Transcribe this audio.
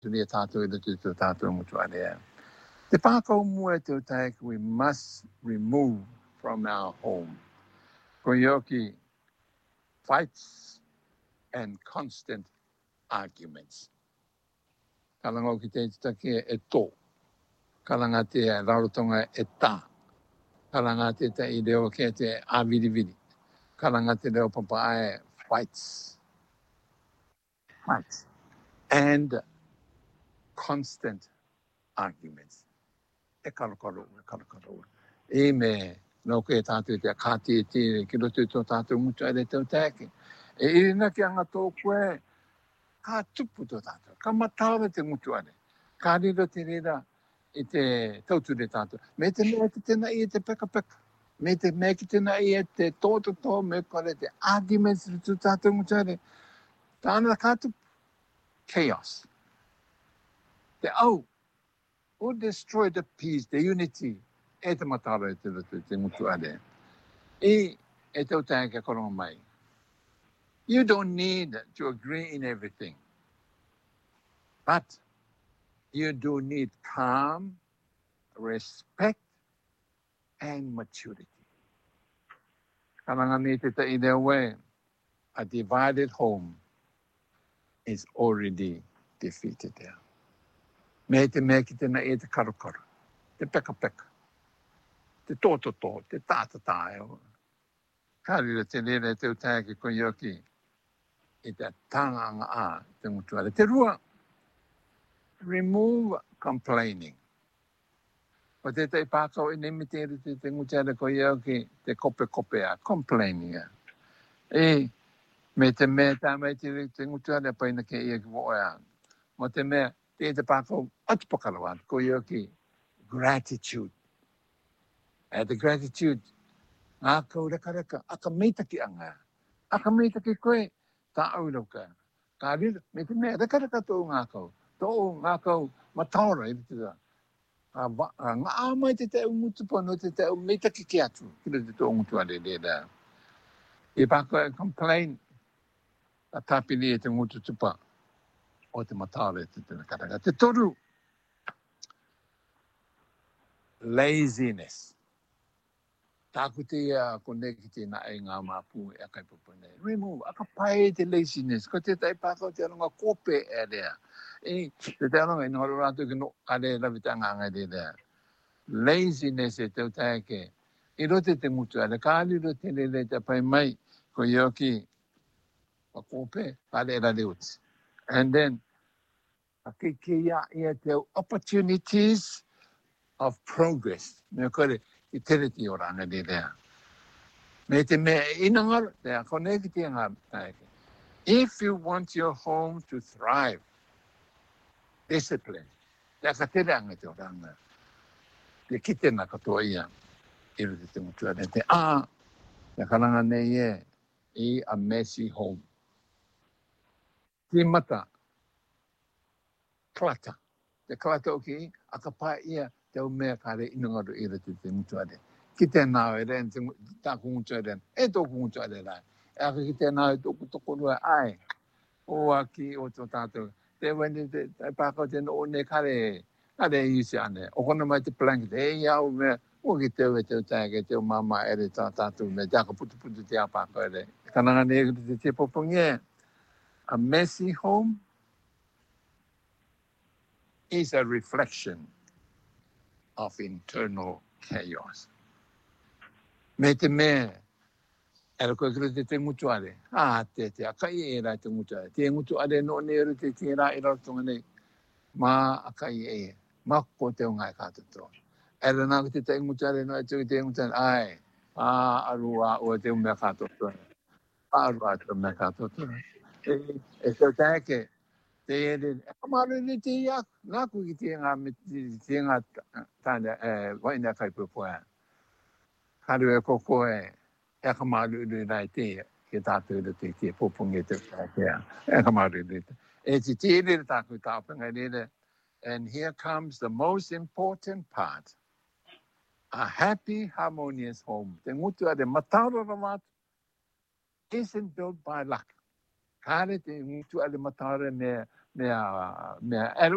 Tulia tātou ila tu tātou mutu alea. Te pākau mua te utai we must remove from our home. Ko yoki fights and constant arguments. Kalanga o ki te take e tō. Kalanga te raurotonga e tā. Kalanga te te i reo ke te āviriviri. Kalanga te reo papae fights. Fights. And constant arguments. E karakaro. E me no ke tātou te kāti e tīre ki roto tō tātou mutu ere tau tāke. E irina ki anga tō koe ka tupu tō tātou. Ka mataura te mutu ere. Ka riro te rira i te tauture tātou. Me te mea ki tēnā i e te peka. Me te mea ki tēnā i e te tō me kore te arguments tō tātou mutu ere. Tāna ka tupu. Chaos. Te au. Will destroy the peace, the unity. E te mataura e te roto te mutu ere. E tau tāke koronga mai. You don't need to agree in everything. But you do need calm, respect, and maturity. Karanga ni te i their way, a divided home is already defeated there. Me te mea ki tēnā e te karakara, te peka, te tō, te tātata e o. Karira te rere te utake ko yoki i te tānganga a te mutuare. Te rua, remove complaining. O te te pākau i nemitere te mutuare ko yoki te kope a, complaining a. E, me te mea tā mai te mutuare paina ke ia ki wo ea. Mo te mea, te pākau atupakarawa ko yoki gratitude. And the gratitude, ngā kau reka, aka meitaki anga. Aka meitaki koe, tā aurauka. Ka rira, me te mea, reka tō ngā kau. Tō ngā kau mataura, i rite tā. Ngā mai te tau mutupa, no te tau meitaki ki atu. Kira te tō mutua re. I pākoe complain, a tāpiri e te mututupa o te mataura e te karaka. Te toru, laziness. Tāku te ia ko neki te na e ngā māpū e akai pupune. Remove, aka pai te laziness. Ko te tai pākau te aronga kope e rea. E te aronga i noro rātou ki no are rawi te anganga e rea. Laziness e te utaike. I rote te mutu are. Ka aliro te lele te pai mai ko ioki pa kope. Ka re uti. And then, a ke ia te opportunities of progress. Me kore, I tereti o ranga de rea. Me te mea inangaro, te a koneki te ngā taeke. If you want your home to thrive, discipline, te a ka tere anga te o ranga. Te kite na katoa ia, iru te mutua re. Te karanga nei e a messy home. Te mata, klata. Te klata o ki, a ka pā ia, te o mea kare inangaro ira te mutua re. Ki te nāo e ren, tāku mutua ren, e tōku mutua re rai. E aka ki te nāo e tōku rua ai. O aki o tō tātou. Te wene te pākau te no o ne kare isi ane. O kona mai te blanket, e iau mea, o ki te ue te utake, te o mama ere tātou mea, te aka putu te a pākau ere. Kananga ne te poponge, a messy home is a reflection of internal chaos. Me te mea, ero koe kira te mutuare. Te akai e rai te mutuare. Te mutuare no ne eru te rai e rarotonga nei. Ma akai e. Ma ko te o ngai kātato. Ero nā te mutuare no e te mutuare. Ai, arua o te mea kātato. Arua te mea kātato. E te tāke. Te ere, kamaru ni te iak. Nā kui te ngā tāne, waina kai pupoa. Karu e koko e kamaru uri rai te, ke tātou ura te poponge te kākea. E kamaru uri te. E te tere tāku tāpanga rere. And here comes the most important part. A happy, harmonious home. Te ngutu are mataura rawatu isn't built by luck. Kare te ngutu are mataura mea